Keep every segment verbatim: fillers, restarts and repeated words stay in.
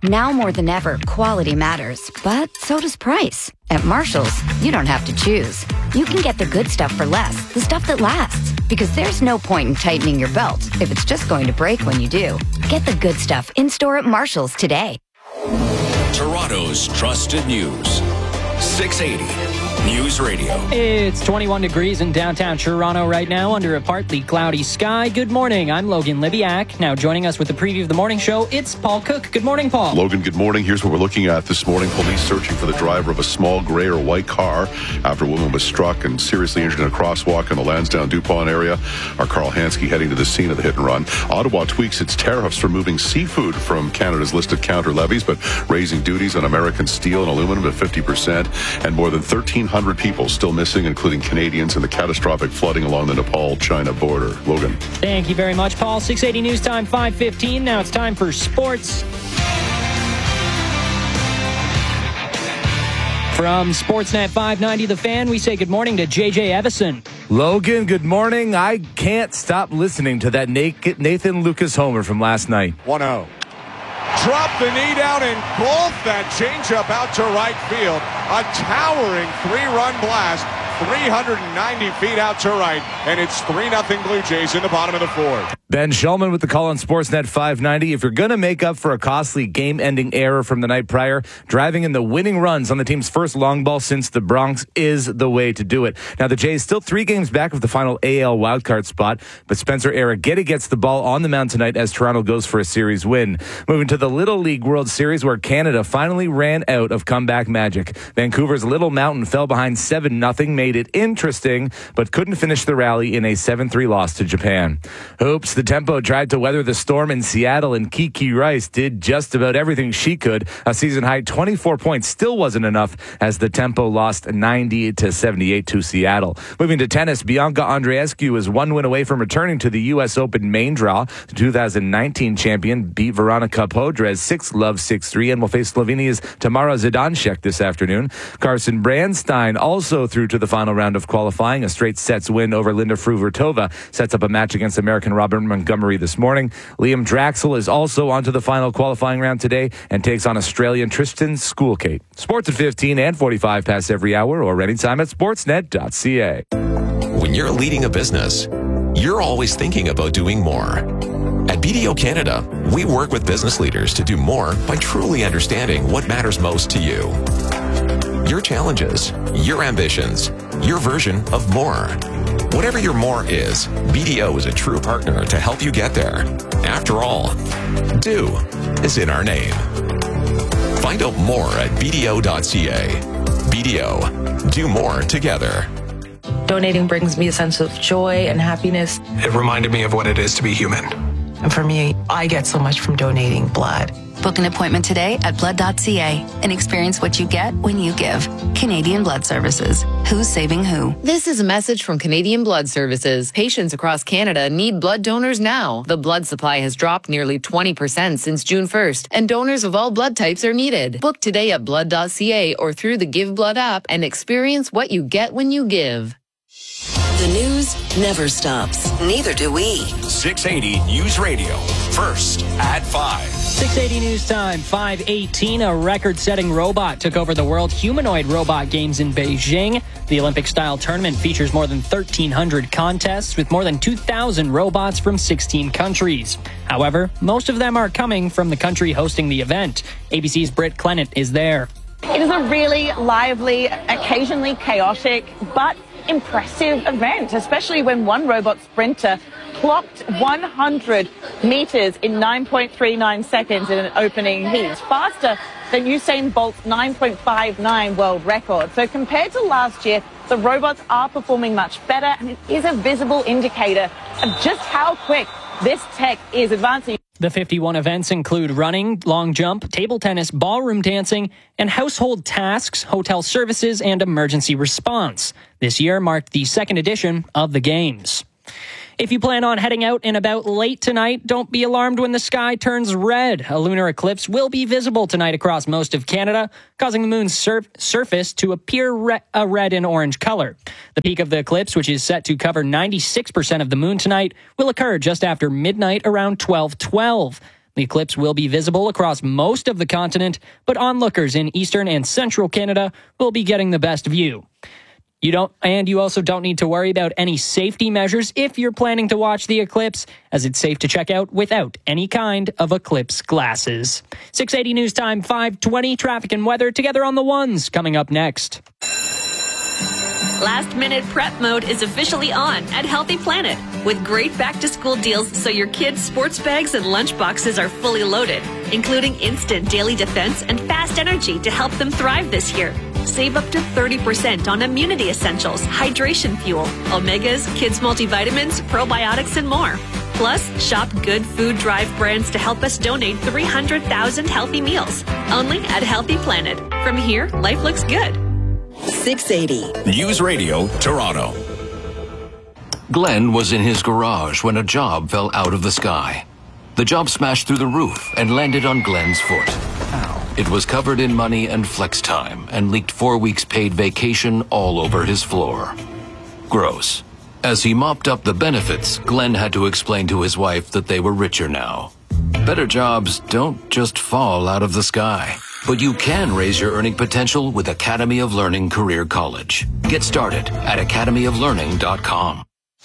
Now more than ever, quality matters, but so does price. At Marshall's, you don't have to choose. You can get the good stuff for less, the stuff that lasts. Because there's no point in tightening your belt if it's just going to break when you do. Get the good stuff in-store at Marshall's today. Toronto's trusted news. six eighty News Radio. It's twenty-one degrees in downtown Toronto right now under a partly cloudy sky. Good morning. I'm Logan Libiak. Now joining us with the preview of the morning show, it's Paul Cook. Good morning, Paul. Logan, good morning. Here's what we're looking at this morning. Police searching for the driver of a small gray or white car after a woman was struck and seriously injured in a crosswalk in the Lansdowne-Dupont area. Our Carl Hansky heading to the scene of the hit and run. Ottawa tweaks its tariffs for moving seafood from Canada's listed counter levies, but raising duties on American steel and aluminum to fifty percent. And more than thirteen hundred people still missing, including Canadians, in the catastrophic flooding along the Nepal-China border. Logan. Thank you very much, Paul. six eighty News Time, five fifteen. Now it's time for sports. From Sportsnet five ninety The Fan, we say good morning to J J Evison. Logan, good morning. I can't stop listening to that Nathan Lucas homer from last night. one oh. Drop the knee down and golf that changeup out to right field. A towering three-run blast, three hundred ninety feet out to right, and it's three nothing Blue Jays in the bottom of the fourth. Ben Shulman with the call on Sportsnet five ninety. If you're going to make up for a costly game-ending error from the night prior, driving in the winning runs on the team's first long ball since the Bronx is the way to do it. Now, the Jays still three games back of the final A L wildcard spot, but Spencer Arrighetti gets the ball on the mound tonight as Toronto goes for a series win. Moving to the Little League World Series, where Canada finally ran out of comeback magic. Vancouver's Little Mountain fell behind seven nothing, made it interesting, but couldn't finish the rally in a seven three loss to Japan. Hoops, the Tempo tried to weather the storm in Seattle, and Kiki Rice did just about everything she could. A season-high twenty-four points still wasn't enough as the Tempo lost ninety to seventy-eight to Seattle. Moving to tennis, Bianca Andreescu is one win away from returning to the U S Open main draw. The two thousand nineteen champion beat Veronica Podres six love six three and will face Slovenia's Tamara Zidanšek this afternoon. Carson Brandstein also through to the final round of qualifying. A straight sets win over Linda Fruhvirtova sets up a match against American Robert Montgomery this morning. Liam Draxel is also onto the final qualifying round today and takes on Australian Tristan Schoolkate. Sports at fifteen and forty-five past every hour or anytime at sportsnet dot c a. When you're leading a business, you're always thinking about doing more. At B D O Canada, we work with business leaders to do more by truly understanding what matters most to you. Your challenges, your ambitions, your version of more. Whatever your more is, B D O is a true partner to help you get there. After all, do is in our name. Find out more at b d o dot c a. B D O, do more together. Donating brings me a sense of joy and happiness. It reminded me of what it is to be human. And for me, I get so much from donating blood. Book an appointment today at blood dot c a and experience what you get when you give. Canadian Blood Services. Who's saving who? This is a message from Canadian Blood Services. Patients across Canada need blood donors now. The blood supply has dropped nearly twenty percent since June first, and donors of all blood types are needed. Book today at blood dot c a or through the Give Blood app and experience what you get when you give. The news never stops. Neither do we. six eighty News Radio. First at five. six eighty News Time, five eighteen. A record-setting robot took over the World Humanoid Robot Games in Beijing. The Olympic-style tournament features more than thirteen hundred contests with more than two thousand robots from sixteen countries. However, most of them are coming from the country hosting the event. A B C's Britt Clennett is there. It is a really lively, occasionally chaotic, but impressive event, especially when one robot sprinter clocked one hundred meters in nine point three nine seconds in an opening heat, faster than Usain Bolt's nine point five nine world record. So compared to last year, the robots are performing much better, and it is a visible indicator of just how quick this tech is advancing. The fifty-one events include running, long jump, table tennis, ballroom dancing, and household tasks, hotel services, and emergency response. This year marked the second edition of the Games. If you plan on heading out and about late tonight, don't be alarmed when the sky turns red. A lunar eclipse will be visible tonight across most of Canada, causing the moon's surf- surface to appear re- a red and orange color. The peak of the eclipse, which is set to cover ninety-six percent of the moon tonight, will occur just after midnight around twelve twelve. The eclipse will be visible across most of the continent, but onlookers in eastern and central Canada will be getting the best view. You don't, and you also don't need to worry about any safety measures if you're planning to watch the eclipse, as it's safe to check out without any kind of eclipse glasses. six eighty News Time, five twenty, traffic and weather together on the ones, coming up next. Last minute prep mode is officially on at Healthy Planet with great back to school deals so your kids' sports bags and lunch boxes are fully loaded, including instant daily defense and fast energy to help them thrive this year. Save up to thirty percent on immunity essentials, hydration fuel, omegas, kids multivitamins, probiotics, and more. Plus, shop Good Food Drive brands to help us donate three hundred thousand healthy meals. Only at Healthy Planet. From here, life looks good. six eighty News Radio, Toronto. Glenn was in his garage when a job fell out of the sky. The job smashed through the roof and landed on Glenn's foot. Ow. It was covered in money and flex time and leaked four weeks paid vacation all over his floor. Gross. As he mopped up the benefits, Glenn had to explain to his wife that they were richer now. Better jobs don't just fall out of the sky. But you can raise your earning potential with Academy of Learning Career College. Get started at academy of learning dot com.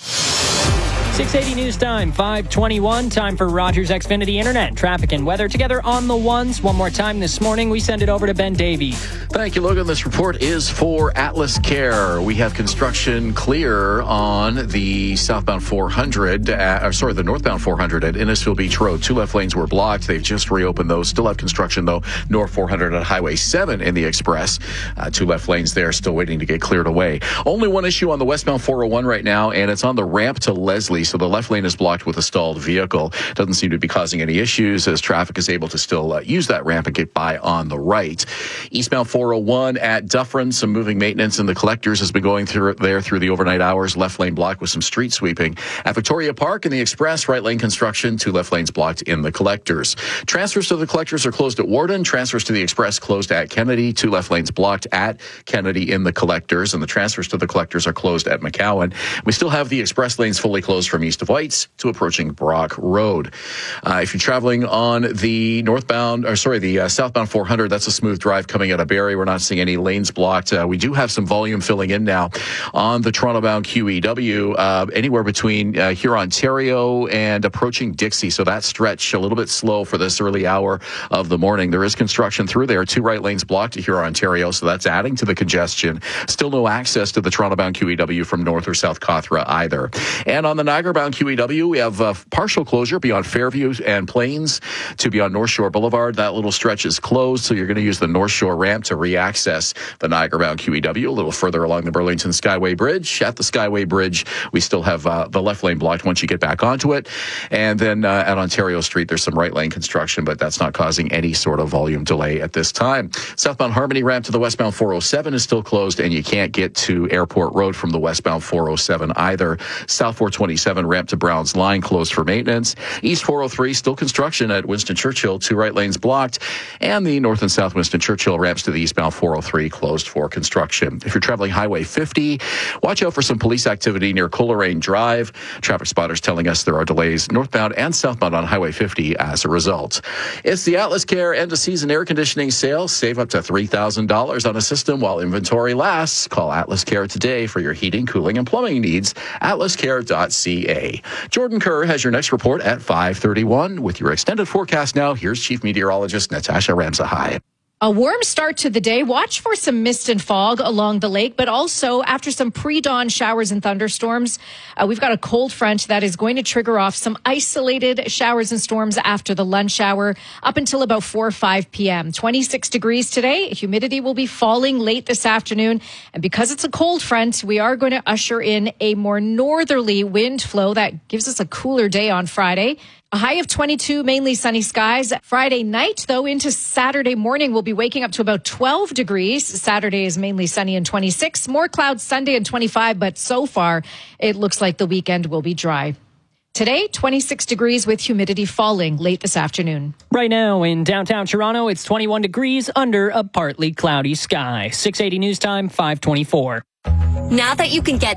six eighty News Time, five twenty-one. Time for Rogers Xfinity Internet. Traffic and weather together on the ones. One more time this morning, we send it over to Ben Davey. Thank you, Logan. This report is for Atlas Care. We have construction clear on the southbound four hundred, at, or sorry, the northbound four hundred at Innisfil Beach Road. Two left lanes were blocked. They've just reopened those. Still have construction, though, north four hundred at Highway seven in the Express. Uh, two left lanes there, still waiting to get cleared away. Only one issue on the westbound four oh one right now, and it's on the ramp to Leslie. So the left lane is blocked with a stalled vehicle. Doesn't seem to be causing any issues as traffic is able to still uh, use that ramp and get by on the right. Eastbound four oh one at Dufferin, some moving maintenance in the collectors has been going through there through the overnight hours. Left lane blocked with some street sweeping. At Victoria Park in the Express, right lane construction, two left lanes blocked in the collectors. Transfers to the collectors are closed at Warden. Transfers to the Express closed at Kennedy. Two left lanes blocked at Kennedy in the collectors, and the transfers to the collectors are closed at McCowan. We still have the Express lanes fully closed from east of Whites to approaching Brock Road. Uh, if you're traveling on the northbound, or sorry, the uh, southbound four hundred, that's a smooth drive coming out of Barrie. We're not seeing any lanes blocked. Uh, we do have some volume filling in now on the Toronto-bound Q E W, uh, anywhere between uh, here, Ontario, and approaching Dixie. So that stretch a little bit slow for this early hour of the morning. There is construction through there. Two right lanes blocked to here, Ontario, so that's adding to the congestion. Still no access to the Toronto-bound Q E W from north or south Cawthra either. And on the Niagara-bound Q E W, we have a partial closure beyond Fairview and Plains to beyond North Shore Boulevard. That little stretch is closed, so you're going to use the North Shore ramp to re-access the Niagara-bound Q E W. A little further along the Burlington Skyway Bridge. At the Skyway Bridge, we still have uh, the left lane blocked once you get back onto it. And then uh, at Ontario Street, there's some right lane construction, but that's not causing any sort of volume delay at this time. Southbound Harmony ramp to the westbound four oh seven is still closed, and you can't get to Airport Road from the westbound four oh seven either. South four twenty-seven ramp to Browns Line closed for maintenance. East four oh three, still construction at Winston Churchill, two right lanes blocked, and the north and south Winston Churchill ramps to the eastbound four oh three closed for construction. If you're traveling Highway fifty, watch out for some police activity near Coleraine Drive. Traffic spotters telling us there are delays northbound and southbound on Highway fifty as a result. It's the Atlas Care end of season air conditioning sale. Save up to three thousand dollars on a system while inventory lasts. Call Atlas Care today for your heating, cooling, and plumbing needs. atlas care dot c a. Jordan Kerr has your next report at five thirty-one. With your extended forecast now, here's Chief Meteorologist Natasha Ramsahai. A warm start to the day. Watch for some mist and fog along the lake, but also after some pre-dawn showers and thunderstorms, uh, we've got a cold front that is going to trigger off some isolated showers and storms after the lunch hour up until about four or five p.m. twenty-six degrees today. Humidity will be falling late this afternoon. And because it's a cold front, we are going to usher in a more northerly wind flow that gives us a cooler day on Friday. A high of twenty-two, mainly sunny skies. Friday night, though, into Saturday morning, we'll be waking up to about twelve degrees. Saturday is mainly sunny and twenty-six. More clouds Sunday and twenty-five, but so far, it looks like the weekend will be dry. Today, twenty-six degrees with humidity falling late this afternoon. Right now in downtown Toronto, it's twenty-one degrees under a partly cloudy sky. six eighty News Time, five twenty-four. Now that you can get